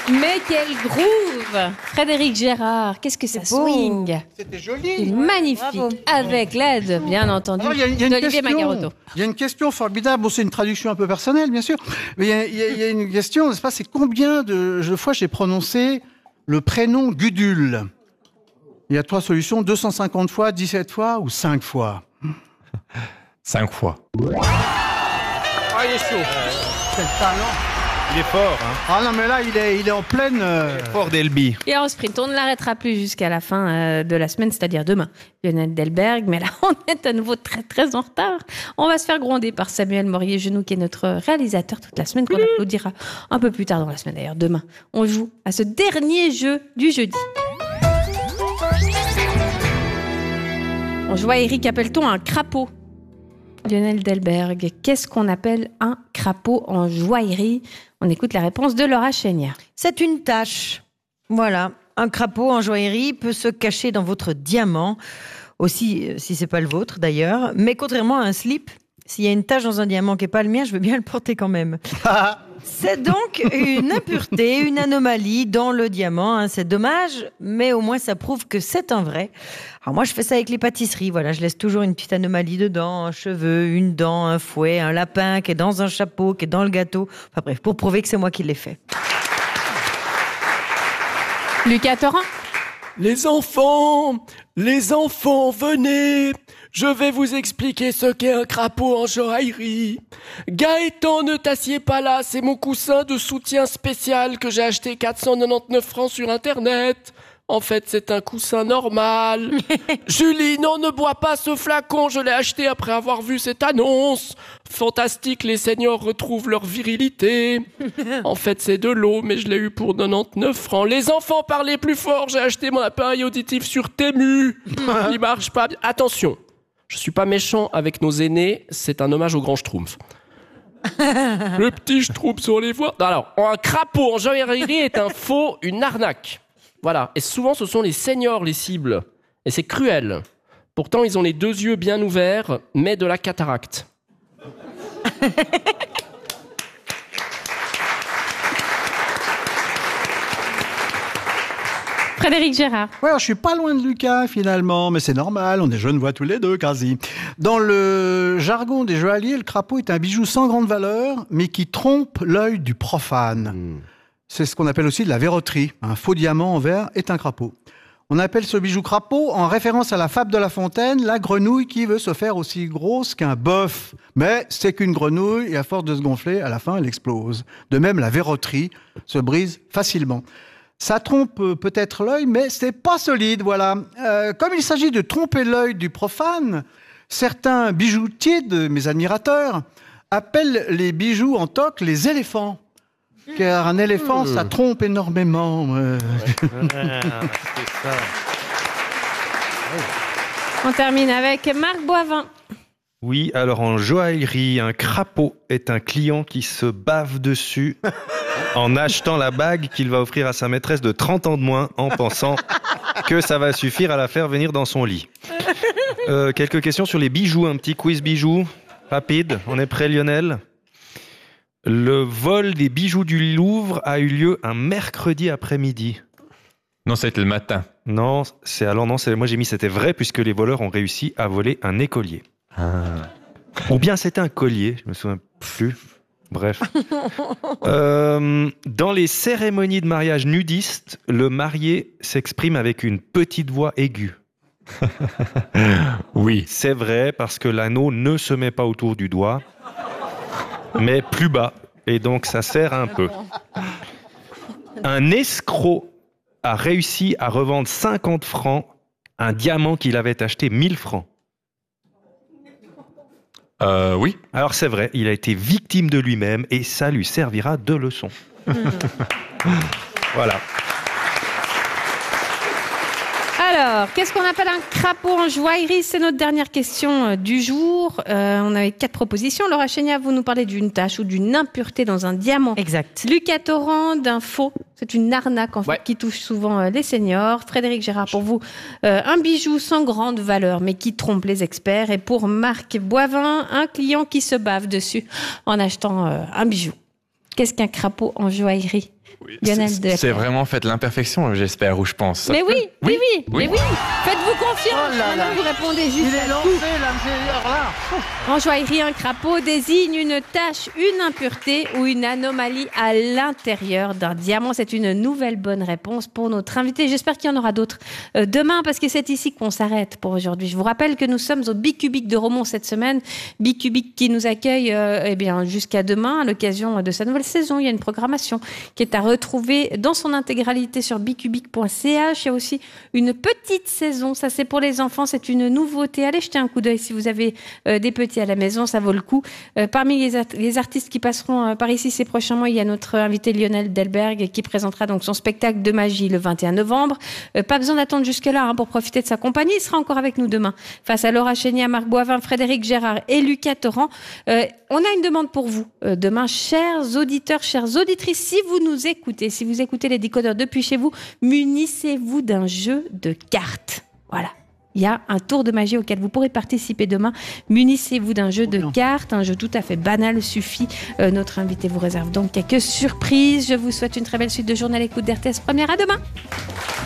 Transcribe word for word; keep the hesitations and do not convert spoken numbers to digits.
Mais quel groove! Frédéric Gérard, qu'est-ce que ça swing! C'était joli. C'est magnifique, bravo. Avec l'aide, bien entendu, Alors, il y a, il y a une d'Olivier question, Magarotto. il y a une question formidable. Bon, c'est une traduction un peu personnelle, bien sûr. Mais il y a, il y a, il y a une question, n'est-ce pas? C'est combien de, de fois j'ai prononcé le prénom Gudule? Il y a trois solutions, deux cent cinquante fois, dix-sept fois ou cinq fois? Cinq fois. Ah, il est chaud. Quel talent! Il est fort, hein. Ah non, mais là, il est, il est en pleine... Euh... Fort d'Elby. Et en sprint, on ne l'arrêtera plus jusqu'à la fin euh, de la semaine, c'est-à-dire demain. Lionel Delberg, mais là, on est à nouveau très, très en retard. On va se faire gronder par Samuel Morier-Genoux, qui est notre réalisateur toute la semaine, qu'on applaudira un peu plus tard dans la semaine, d'ailleurs, demain. On joue à ce dernier jeu du jeudi. En joaillerie, qu'appelle-t-on un crapaud? Lionel Delberg, qu'est-ce qu'on appelle un crapaud en joaillerie? On écoute la réponse de Laura Chénière. C'est une tache. Voilà. Un crapaud en joaillerie peut se cacher dans votre diamant, aussi si c'est pas le vôtre d'ailleurs. Mais contrairement à un slip, s'il y a une tache dans un diamant qui n'est pas le mien, je veux bien le porter quand même. C'est donc une impureté, une anomalie dans le diamant. Hein. C'est dommage, mais au moins ça prouve que c'est un vrai. Alors moi, je fais ça avec les pâtisseries. Voilà, je laisse toujours une petite anomalie dedans, un cheveu, une dent, un fouet, un lapin qui est dans un chapeau, qui est dans le gâteau. Enfin bref, pour prouver que c'est moi qui l'ai fait. Lucas Torrent. Les enfants, les enfants, venez. Je vais vous expliquer ce qu'est un crapaud en joaillerie. Gaëtan, ne t'assieds pas là, c'est mon coussin de soutien spécial que j'ai acheté quatre cent quatre-vingt-dix-neuf francs sur Internet. En fait, c'est un coussin normal. Julie, non, ne bois pas ce flacon, je l'ai acheté après avoir vu cette annonce. Fantastique, les seniors retrouvent leur virilité. En fait, c'est de l'eau, mais je l'ai eu pour quatre-vingt-dix-neuf francs. Les enfants, parlez plus fort, j'ai acheté mon appareil auditif sur Temu. Il marche pas bien. Attention, je suis pas méchant avec nos aînés, c'est un hommage au grand Schtroumpf. Le petit Schtroumpf sur les voies. Alors, un crapaud en joaillerie est un faux, une arnaque. Voilà, et souvent ce sont les seniors les cibles, et c'est cruel. Pourtant ils ont les deux yeux bien ouverts, mais de la cataracte. Frédéric Gérard. Ouais, alors, je suis pas loin de Lucas finalement, mais c'est normal, on est jeunes voix tous les deux quasi. Dans le jargon des joailliers, le crapaud est un bijou sans grande valeur, mais qui trompe l'œil du profane. Mmh. C'est ce qu'on appelle aussi de la verroterie. Un faux diamant en verre est un crapaud. On appelle ce bijou crapaud en référence à la fable de La Fontaine, la grenouille qui veut se faire aussi grosse qu'un bœuf. Mais c'est qu'une grenouille et à force de se gonfler, à la fin, elle explose. De même, la verroterie se brise facilement. Ça trompe peut-être l'œil, mais c'est pas solide, voilà. Euh, comme il s'agit de tromper l'œil du profane, certains bijoutiers de mes admirateurs appellent les bijoux en toque les éléphants. Car un éléphant, mmh. ça trompe énormément. Euh... Ouais, c'est ça. On termine avec Marc Boivin. Oui, alors en joaillerie, un crapaud est un client qui se bave dessus en achetant la bague qu'il va offrir à sa maîtresse de trente ans de moins en pensant que ça va suffire à la faire venir dans son lit. Euh, quelques questions sur les bijoux, un petit quiz bijoux rapide. On est prêt, Lionel ? Le vol des bijoux du Louvre a eu lieu un mercredi après-midi. Non, c'était le matin. Non, c'est alors non, c'est moi j'ai mis c'était vrai puisque les voleurs ont réussi à voler un écolier. Ah. Ou bien c'était un collier, je me souviens plus. Bref. euh, dans les cérémonies de mariage nudistes, le marié s'exprime avec une petite voix aiguë. Oui. C'est vrai parce que l'anneau ne se met pas autour du doigt, mais plus bas, et donc ça sert un peu. Un escroc a réussi à revendre cinquante francs un diamant qu'il avait acheté mille francs. Euh, oui. Alors c'est vrai, il a été victime de lui-même et ça lui servira de leçon. Mmh. Voilà. Alors, qu'est-ce qu'on appelle un crapaud en joaillerie? C'est notre dernière question euh, du jour. Euh, on avait quatre propositions. Laura Chénière, vous nous parlez d'une tache ou d'une impureté dans un diamant. Exact. Lucas Torrent, d'un faux. C'est une arnaque en fait Ouais. qui touche souvent euh, les seniors. Frédéric Gérard, pour vous, euh, un bijou sans grande valeur mais qui trompe les experts. Et pour Marc Boivin, un client qui se bave dessus en achetant euh, un bijou. Qu'est-ce qu'un crapaud en joaillerie? Oui, Lionel c'est- Delbert. C'est vraiment fait l'imperfection, j'espère, ou je pense. Ça Mais se oui, peut oui, oui, Oui. mais oui. Faites-vous confiance. Oh là là. Maintenant, vous répondez juste Il est à lancé, tout. là, c'est- là. En joaillerie, un crapaud désigne une tache, une impureté ou une anomalie à l'intérieur d'un diamant. C'est une nouvelle bonne réponse pour notre invité. J'espère qu'il y en aura d'autres euh, demain parce que c'est ici qu'on s'arrête pour aujourd'hui. Je vous rappelle que nous sommes au Bicubic de Romont cette semaine. Bicubic qui nous accueille euh, eh bien, jusqu'à demain à l'occasion de sa nouvelle saison. Il y a une programmation qui est à retrouver dans son intégralité sur bicubic point c h. Il y a aussi une petite saison. Ça, c'est pour les enfants. C'est une nouveauté. Allez jeter un coup d'œil si vous avez euh, des petits à la maison. Ça vaut le coup. Euh, parmi les, at- les artistes qui passeront euh, par ici ces prochains mois, il y a notre invité Lionel Delberg qui présentera donc son spectacle de magie le vingt et un novembre. Euh, pas besoin d'attendre jusque-là hein, pour profiter de sa compagnie. Il sera encore avec nous demain. Face à Laura Chénier, Marc Boivin, Frédéric Gérard et Lucas Torrent. Euh, on a une demande pour vous. Euh, demain, chers auditeurs, chères auditrices, si vous nous écoutez, si vous écoutez les décodeurs depuis chez vous, munissez-vous d'un jeu de cartes. Voilà. Il y a un tour de magie auquel vous pourrez participer demain. Munissez-vous d'un jeu de cartes, un jeu tout à fait banal suffit. Euh, notre invité vous réserve donc quelques surprises. Je vous souhaite une très belle suite de journée à l'écoute d'R T S Première. À demain.